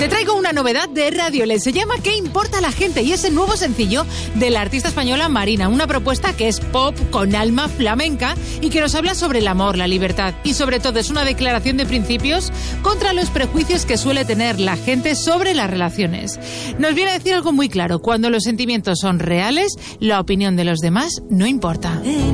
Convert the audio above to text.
Te traigo una novedad de Radiolet. Se llama ¿Qué importa a la gente? Y es el nuevo sencillo de la artista española Marina. Una propuesta que es pop con alma flamenca y que nos habla sobre el amor, la libertad. Y sobre todo es una declaración de principios contra los prejuicios que suele tener la gente sobre las relaciones. Nos viene a decir algo muy claro. Cuando los sentimientos son reales, la opinión de los demás no importa.